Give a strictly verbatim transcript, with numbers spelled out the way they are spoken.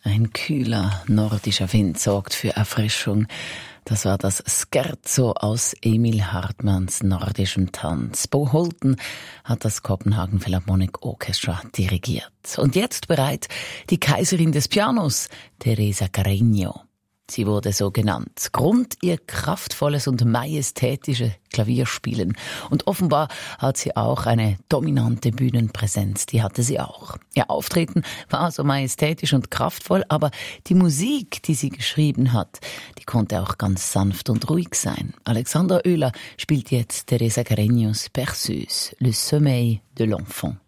Ein kühler nordischer Wind sorgt für Erfrischung. Das war das Scherzo aus Emil Hartmanns nordischem Tanz. Bo Holten hat das Copenhagen Philharmonic Orchestra dirigiert. Und jetzt bereit die Kaiserin des Pianos, Teresa Carreño. Sie wurde so genannt. Grund ihr kraftvolles und majestätisches Klavierspielen. Und offenbar hat sie auch eine dominante Bühnenpräsenz. Die hatte sie auch. Ihr Auftreten war so majestätisch und kraftvoll, aber die Musik, die sie geschrieben hat, die konnte auch ganz sanft und ruhig sein. Alexander Oehler spielt jetzt Teresa Carreños Perseus, Le Sommeil de l'Enfant.